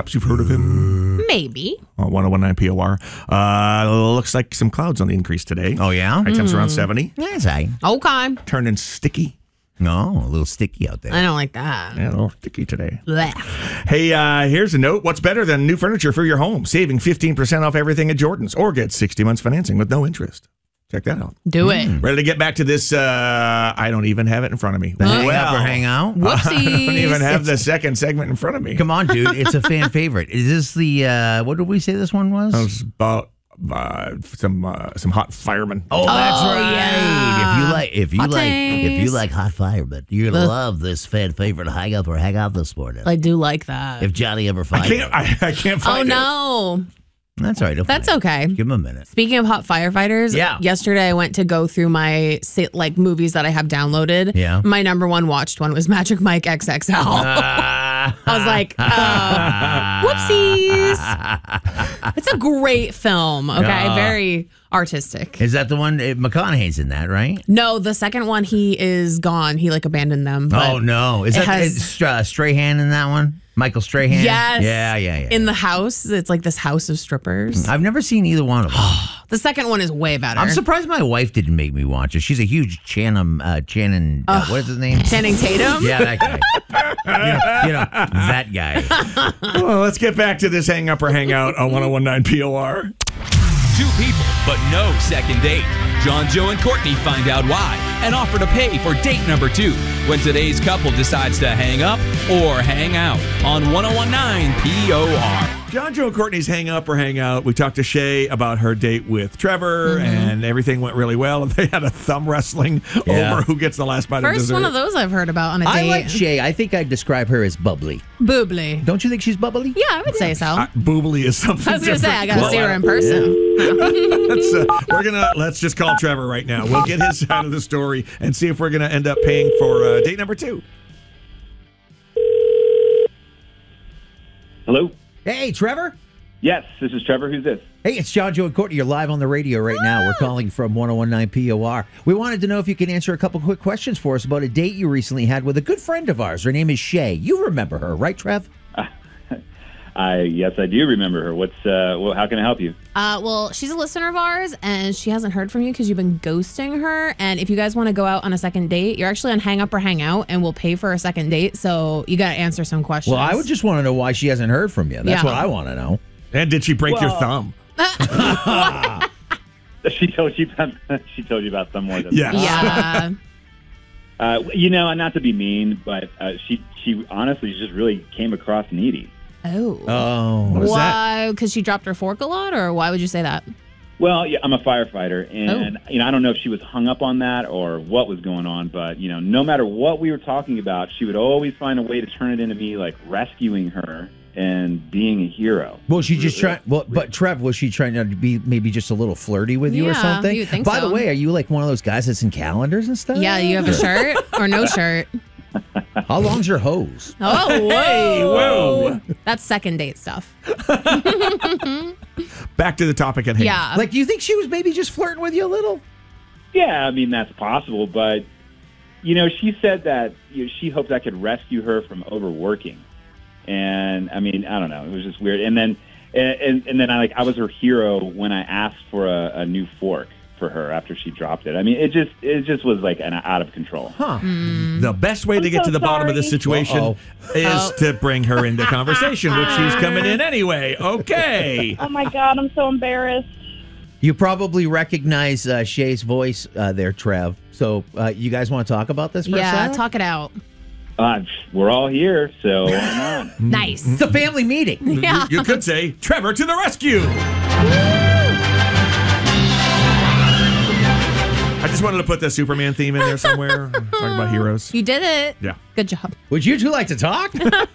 Perhaps you've heard of him. Maybe. 1019 POR. Looks like some clouds on the increase today. Oh, yeah? High temps around 70. That's right. Okay. Turning sticky. No, a little sticky out there. I don't like that. Yeah, a little sticky today. Blech. Hey, here's a note. What's better than new furniture for your home? Saving 15% off everything at Jordan's, or get 60 months financing with no interest. Check that out. Do it. Ready to get back to this? I don't even have it in front of me. The hang up or hang out? Whoopsies. I don't even have the second segment in front of me. Come on, dude. It's a fan favorite. Is this the, what did we say this one was? It was about some hot firemen. Oh, that's right. yeah. If you Hot takes. like hot firemen, you're gonna love this fan favorite hang up or hang out this morning. I do like that. If Johnny ever finds I can't find it. no. That's all right. That's okay. Give him a minute. Speaking of hot firefighters, yesterday I went to go through my movies that I have downloaded. Yeah. My number one watched one was Magic Mike XXL. I was like, whoopsies. It's a great film, okay? Very artistic. Is that the one? McConaughey's in that, right? No, the second one, he is gone. He abandoned them. Oh, no. Is that Strahan in that one? Michael Strahan? Yes. Yeah. In the house. It's like this house of strippers. I've never seen either one of them. The second one is way better. I'm surprised my wife didn't make me watch it. She's a huge Channing, what is his name? Channing Tatum? Yeah, that guy. you know, that guy. Well, let's get back to this hang up or hang out on 1019 POR. Two people, but no second date. John, Joe, and Courtney find out why and offer to pay for date number 2 when today's couple decides to hang up or hang out on 1019 POR. John, Joe, and Courtney's hang up or hang out. We talked to Shay about her date with Trevor, and everything went really well. And they had a thumb wrestling over who gets the last bite of First dessert. one of those I've heard about on a date. I like Shay. I think I'd describe her as bubbly. Boobly. Don't you think she's bubbly? Yeah, I would say so. Boobly is something I was going to say, I got to different. see her in person. Let's just call Trevor right now. We'll get his side of the story and see if we're going to end up paying for date number 2. Hello? Hey, Trevor. Yes, this is Trevor. Who's this? Hey, it's John, Joe, and Courtney. You're live on the radio right now. We're calling from 1019 POR. We wanted to know if you can answer a couple quick questions for us about a date you recently had with a good friend of ours. Her name is Shay. You remember her, right, Trev? Yes, I do remember her. How can I help you? Well, she's a listener of ours, and she hasn't heard from you because you've been ghosting her. And if you guys want to go out on a second date, you're actually on Hang Up or Hang Out, and we'll pay for a second date. So you got to answer some questions. Well, I would just want to know why she hasn't heard from you. That's what I want to know. And did she break your thumb? She told you about some more than Yeah. Not to be mean, but she honestly just really came across needy. Oh. What is why? Because she dropped her fork a lot, or why would you say that? Well, yeah, I'm a firefighter, and I don't know if she was hung up on that or what was going on, but no matter what we were talking about, she would always find a way to turn it into me like rescuing her and being a hero. Well, she just trying. Well, but Trev, was she trying to be maybe just a little flirty with you or something? You would think By so. the way, are you like one of those guys that's in calendars and stuff? Yeah, you have a shirt or no shirt? How long's your hose? Oh, whoa. Hey, whoa. That's second date stuff. Back to the topic at hand. Yeah. Like, do you think she was maybe just flirting with you a little? Yeah, I mean, that's possible, but, she said that she hoped I could rescue her from overworking. And, I mean, I don't know. It was just weird. And then I was her hero when I asked for a new fork for her after she dropped it. I mean, it just was like out of control. Huh. The best way to get to the bottom of this situation is to bring her into conversation, which she's coming in anyway. Okay. Oh, my God. I'm so embarrassed. You probably recognize Shay's voice there, Trev. So you guys want to talk about this for a second? Talk it out. We're all here, so why not? Nice. It's a family meeting. Yeah. You could say, Trevor to the rescue. I just wanted to put the Superman theme in there somewhere. Talking about heroes. You did it. Yeah. Good job. Would you two like to talk?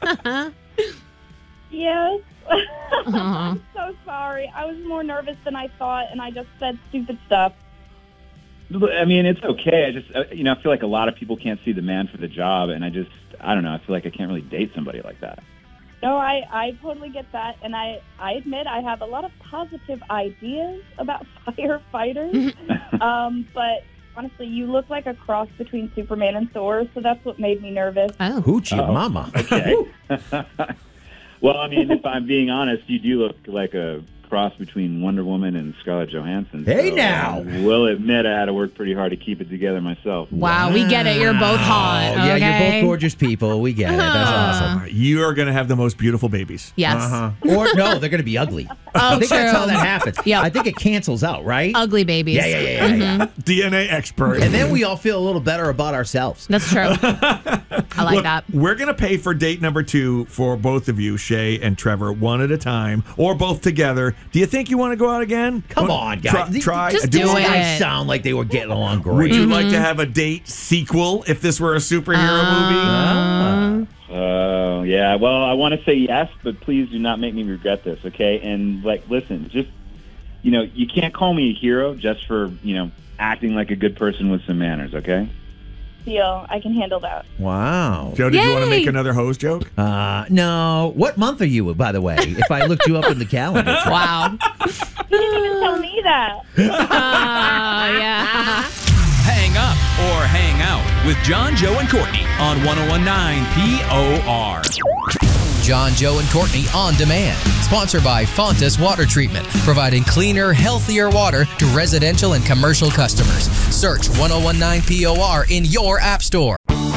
Yes. I'm so sorry. I was more nervous than I thought, and I just said stupid stuff. I mean, it's okay. I just, I feel like a lot of people can't see the man for the job, and I don't know. I feel like I can't really date somebody like that. No, I totally get that, and I admit I have a lot of positive ideas about firefighters, but honestly, you look like a cross between Superman and Thor, so that's what made me nervous. Oh. Hoochie mama. Okay. Well, I mean, if I'm being honest, you do look like a cross between Wonder Woman and Scarlett Johansson. Hey, so now. I will admit I had to work pretty hard to keep it together myself. Wow, we get it. You're both hot. Yeah, okay? you're both gorgeous people. We get it. That's awesome. You are going to have the most beautiful babies. Yes. Or no, they're going to be ugly. I think that's true. how that happens. Yep. I think it cancels out, right? Ugly babies. Yeah. DNA expert. And then we all feel a little better about ourselves. That's true. I like Look, that. We're going to pay for date number 2 for both of you, Shay and Trevor, one at a time or both together. Do you think you want to go out again? Come on, guys. Try. Just do do These it. guys sound like they were getting along great. Would you like to have a date sequel if this were a superhero movie? Yeah. Well, I want to say yes, but please do not make me regret this, okay? And, listen, just, you can't call me a hero just for, acting like a good person with some manners, okay? Deal. I can handle that. Wow. Joe, did you want to Yay! make another hose joke? No. What month are you, by the way? If I looked you up in the calendar. Wow. You didn't even tell me that. Yeah. Hang up or hang out with John, Joe, and Courtney on 101.9 POR. John, Joe, and Courtney On Demand. Sponsored by Fontas Water Treatment, providing cleaner, healthier water to residential and commercial customers. Search 101.9 POR in your app store.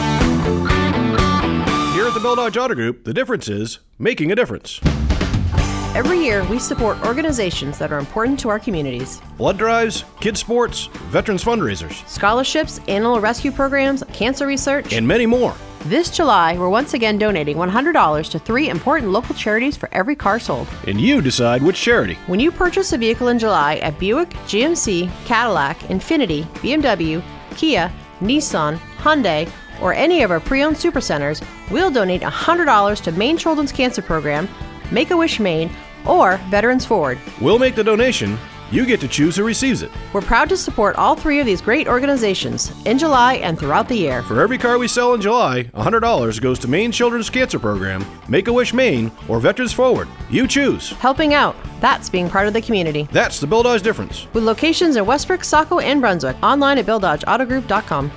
Here at the Bill Dodge Auto Group, the difference is making a difference. Every year, we support organizations that are important to our communities. Blood drives, kids sports, veterans fundraisers, Scholarships, animal rescue programs, cancer research. and many more. This July, we're once again donating $100 to 3 important local charities for every car sold. And you decide which charity. When you purchase a vehicle in July at Buick, GMC, Cadillac, Infiniti, BMW, Kia, Nissan, Hyundai, or any of our pre-owned supercenters, we'll donate $100 to Maine Children's Cancer Program, Make-A-Wish Maine, or Veterans Forward. We'll make the donation. You get to choose who receives it. We're proud to support all 3 of these great organizations in July and throughout the year. For every car we sell in July, $100 goes to Maine Children's Cancer Program, Make-A-Wish Maine, or Veterans Forward. You choose. Helping out, that's being part of the community. That's the Bill Dodge difference. With locations in Westbrook, Saco, and Brunswick. Online at BillDodgeAutoGroup.com.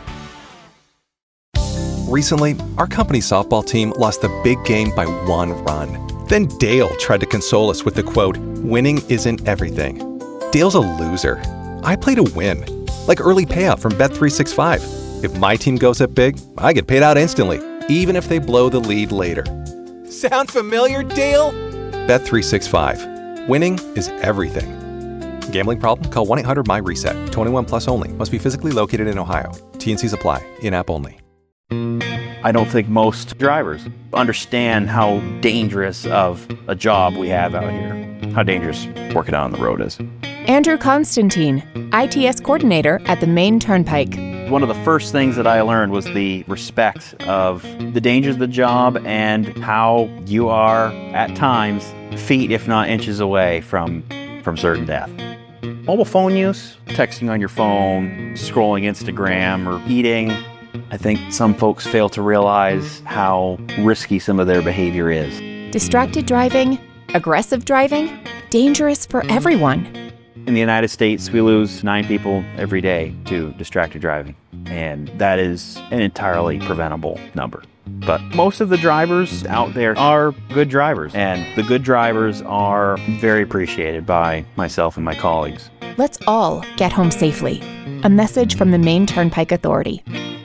Recently, our company softball team lost the big game by 1 run. Then Dale tried to console us with the quote, "Winning isn't everything." Dale's a loser. I play to win, like early payout from Bet365. If my team goes up big, I get paid out instantly, even if they blow the lead later. Sound familiar, Dale? Bet365. Winning is everything. Gambling problem? Call 1-800-MY-RESET. 21 plus only. Must be physically located in Ohio. T&Cs apply. In-app only. I don't think most drivers understand how dangerous of a job we have out here, how dangerous working out on the road is. Andrew Constantine, ITS coordinator at the Maine Turnpike. One of the first things that I learned was the respect of the dangers of the job and how you are, at times, feet if not inches away from certain death. Mobile phone use, texting on your phone, scrolling Instagram, or eating. I think some folks fail to realize how risky some of their behavior is. Distracted driving, aggressive driving, dangerous for everyone. In the United States, we lose 9 people every day to distracted driving, and that is an entirely preventable number. But most of the drivers out there are good drivers, and the good drivers are very appreciated by myself and my colleagues. Let's all get home safely. A message from the Maine Turnpike Authority.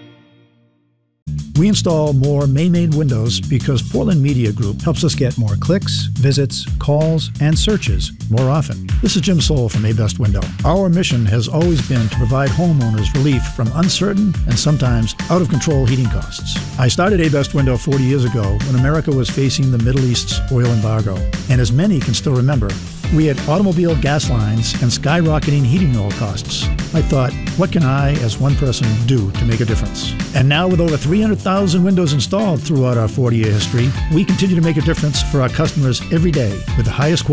We install more Maine-made windows because Portland Media Group helps us get more clicks, visits, calls, and searches more often. This is Jim Soul from A-Best Window. Our mission has always been to provide homeowners relief from uncertain and sometimes out-of-control heating costs. I started A-Best Window 40 years ago when America was facing the Middle East's oil embargo. And as many can still remember, we had automobile gas lines and skyrocketing heating oil costs. I thought, what can I, as one person, do to make a difference? And now with over 300,000 windows installed throughout our 40-year history, we continue to make a difference for our customers every day with the highest quality